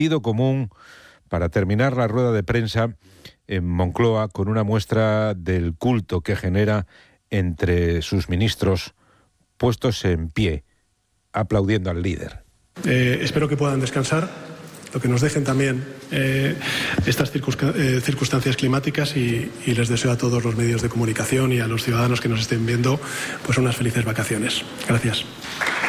sentido común para terminar la rueda de prensa en Moncloa con una muestra del culto que genera entre sus ministros puestos en pie, aplaudiendo al líder. Espero que puedan descansar, lo que nos dejen también estas circunstancias climáticas y les deseo a todos los medios de comunicación y a los ciudadanos que nos estén viendo pues unas felices vacaciones. Gracias.